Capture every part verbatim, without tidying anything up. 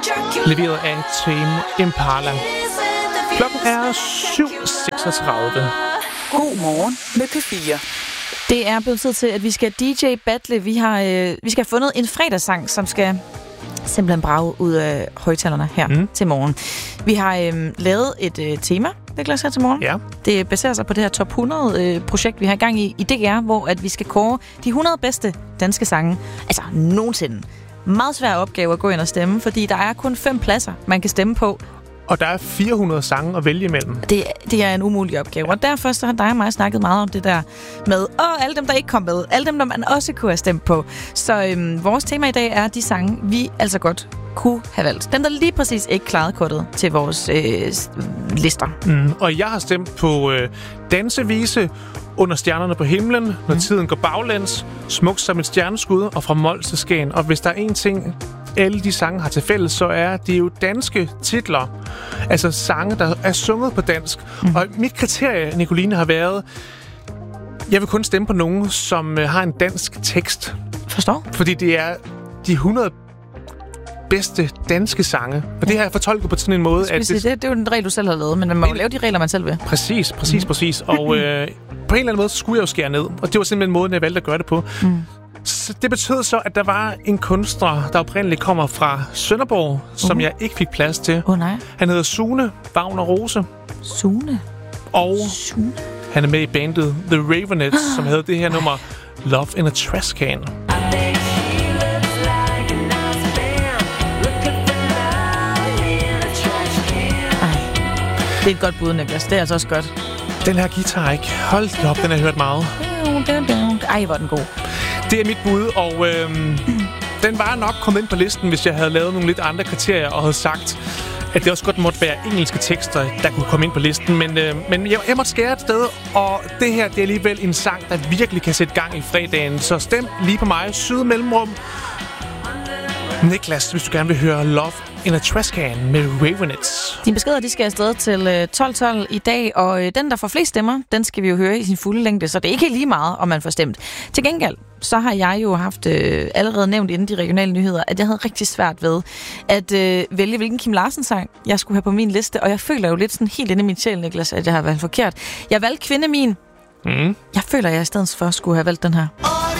leveret af Tame Impala. Klokken er syv seksogtredive. God morgen med P fire. Det er blevet tid til, at vi skal D J battle. Vi har øh, vi skal have fundet en fredagssang, som skal simpelthen brage ud af højtalerne her mm. til morgen. Vi har øh, lavet et øh, tema, Niklas, her til morgen. Ja. Det baserer sig på det her top hundrede-projekt, øh, vi har i gang i, i D R, hvor at vi skal kåre de hundrede bedste danske sange. Altså, nogensinde. Meget svær opgave at gå ind og stemme, fordi der er kun fem pladser, man kan stemme på. Og der er fire hundrede sange at vælge imellem. Det, det er en umulig opgave. Ja. Og derfor så har dig og mig snakket meget om det der med, åh, alle dem, der ikke kom med. Alle dem, der man også kunne have stemt på. Så øhm, vores tema i dag er de sange, vi altså godt kunne have valgt. Dem, der lige præcis ikke klarede kortet til vores øh, lister. Mm. Og jeg har stemt på øh, Dansevise, Under stjernerne på himlen, Når mm. tiden går baglæns, Smukt som et stjerneskud og Fra Mols til Skagen. Og hvis der er en ting, alle de sange har til fælles, så er det jo danske titler. Altså sange, der er sunget på dansk. Mm. Og mit kriterie, Nicoline, har været, jeg vil kun stemme på nogen, som øh, har en dansk tekst. Forstår? Fordi det er de hundrede bedste danske sange. Og det har jeg fortolket på sådan en måde, at... Det, det er jo den regel, du selv har lavet, men man må jo lave de regler, man selv vil. Præcis, præcis, mm. præcis. Og øh, på en eller anden måde, så skulle jeg jo skære ned. Og det var simpelthen måden, jeg valgte at gøre det på. Mm. Så det betød så, at der var en kunstner, der oprindeligt kommer fra Sønderborg, som uh. jeg ikke fik plads til. Åh oh, nej. Han hedder Sune Wagner Rose. Sune? Og Sune? Han er med i bandet The Ravenettes, ah. som havde det her nummer Love in a Trash Can. Det er et godt bud, Niklas. Det er altså også godt. Den her guitar, ikke? Hold da op, den har jeg hørt meget. Ej, hvor er den god. Det er mit bud, og øhm, den var nok kommet ind på listen, hvis jeg havde lavet nogle lidt andre kriterier og havde sagt, at det også godt måtte være engelske tekster, der kunne komme ind på listen. Men, øh, men jeg, jeg måtte skære et sted, og det her det er alligevel en sang, der virkelig kan sætte gang i fredagen. Så stem lige på mig, Syd Mellemrum. Niklas, hvis du gerne vil høre Love in a Trash Can med Ravenettes. Dine beskeder, de skal afsted til tolv tolv i dag, og den, der får flest stemmer, den skal vi jo høre i sin fulde længde, så det er ikke lige meget, om man får stemt. Til gengæld, så har jeg jo haft øh, allerede nævnt inden de regionale nyheder, at jeg havde rigtig svært ved at øh, vælge, hvilken Kim Larsen-sang jeg skulle have på min liste, og jeg føler jo lidt sådan helt inde i min sjæl, Niklas, at jeg har valgt forkert. Jeg valgte Kvinde Min. Mm. Jeg føler, at jeg i stedet for skulle have valgt den her.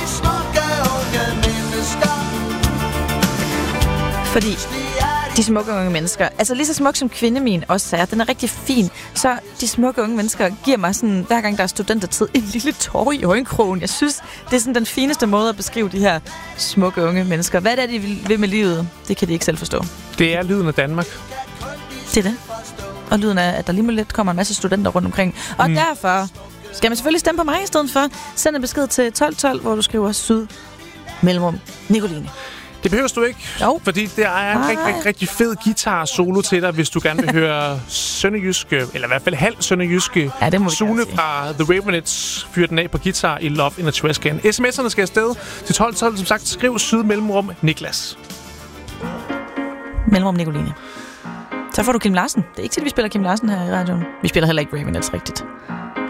Fordi de smukke unge mennesker, altså lige så smuk som Kvinde Min også er, den er rigtig fin, så de smukke unge mennesker giver mig sådan, hver gang der er studentertid, en lille tår i øjenkrogen. Jeg synes, det er sådan den fineste måde at beskrive de her smukke unge mennesker. Hvad er det, de vil med livet? Det kan de ikke selv forstå. Det er lyden af Danmark. Det er det. Og lyden af, at der lige med lidt kommer en masse studenter rundt omkring. Og mm. derfor skal man selvfølgelig stemme på mig i stedet for. Send en besked til tolv tolv, hvor du skriver Syd Mellemrum Nicoline. Det behøver du ikke, jo. Fordi der er en rigtig, rigtig, rigtig fed guitar-solo til dig, hvis du gerne vil høre sønderjyske, eller i hvert fald halv sønderjyske, ja, Sune fra The Ravenettes fyrer den af på guitar i Love in a Trash Can. sms'erne skal afsted til tolv tolv, som sagt, skriv Syd Mellemrum Niklas. Mellemrum Nicoline. Så får du Kim Larsen. Det er ikke til, vi spiller Kim Larsen her i radioen. Vi spiller heller ikke Ravenettes rigtigt.